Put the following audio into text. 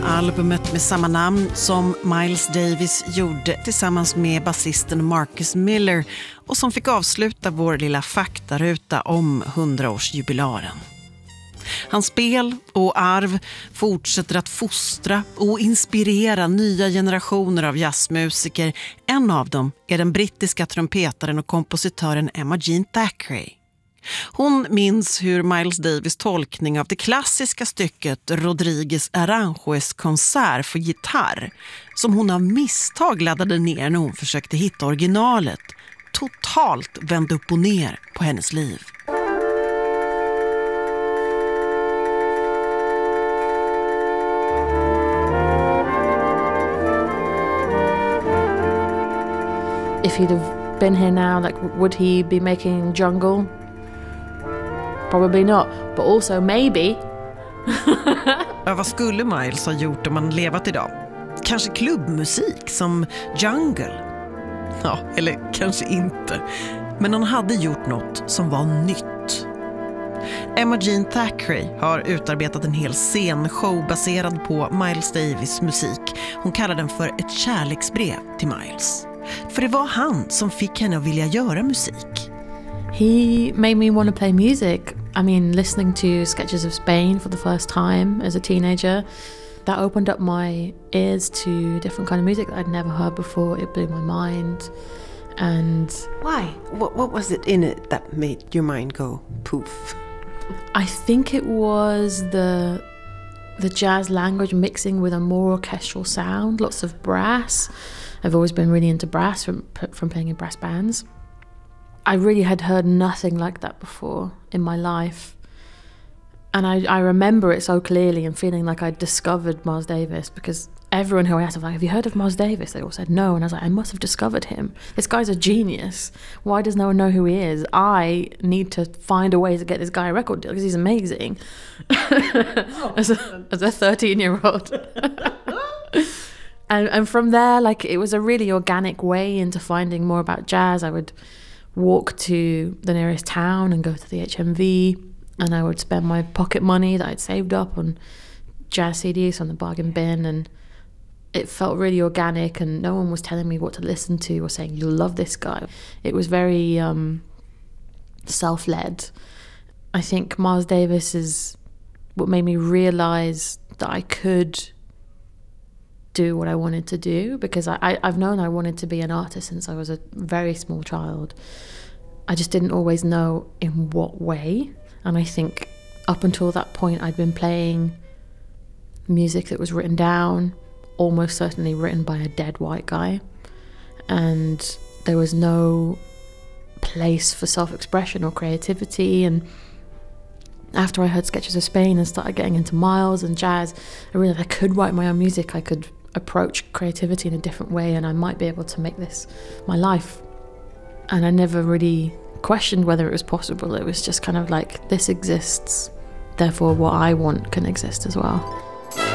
albumet med samma namn som Miles Davis gjorde tillsammans med basisten Marcus Miller och som fick avsluta vår lilla faktaruta om 100-årsjubilaren. Hans spel och arv fortsätter att fostra och inspirera nya generationer av jazzmusiker. En av dem är den brittiska trumpetaren och kompositören Emma Jean Thackeray. Hon minns hur Miles Davis tolkning av det klassiska stycket Rodriguez Aranjuez konsert för gitarr, som hon av misstag laddade ner när hon försökte hitta originalet, totalt vände upp och ner på hennes liv. If he'd have been here now, like, would he be making Jungle? Probably not, but also maybe. Ja, vad skulle Miles ha gjort om han levat idag? Kanske klubbmusik som Jungle? Ja, eller kanske inte. Men han hade gjort något som var nytt. Emma Jean Thackeray har utarbetat en hel scenshow baserad på Miles Davis musik. Hon kallar den för ett kärleksbrev till Miles. För det var han som fick henne att vilja göra musik. He made me want to play music. I mean, listening to Sketches of Spain for the first time as a teenager, that opened up my ears to different kind of music that I'd never heard before. It blew my mind. And why? What was it in it that made your mind go poof? I think it was the jazz language mixing with a more orchestral sound, lots of brass. I've always been really into brass from playing in brass bands. I really had heard nothing like that before in my life. And I remember it so clearly and feeling like I'd discovered Miles Davis, because everyone who I asked, like, have you heard of Miles Davis? They all said no. And I was like, I must have discovered him. This guy's a genius. Why does no one know who he is? I need to find a way to get this guy a record deal because he's amazing. as a 13-year-old. And from there, like, it was a really organic way into finding more about jazz. I would walk to the nearest town and go to the HMV, and I would spend my pocket money that I'd saved up on jazz CDs on the bargain bin, and it felt really organic, and no one was telling me what to listen to or saying, you'll love this guy. It was very self-led. I think Miles Davis is what made me realise that I could do what I wanted to do, because I've known I wanted to be an artist since I was a very small child. I just didn't always know in what way. And I think up until that point I'd been playing music that was written down, almost certainly written by a dead white guy, and there was no place for self-expression or creativity. And after I heard Sketches of Spain and started getting into Miles and jazz, I realized I could write my own music. I could approach creativity in a different way, and I might be able to make this my life. And I never really questioned whether it was possible. It was just kind of like, this exists, therefore what I want can exist as well.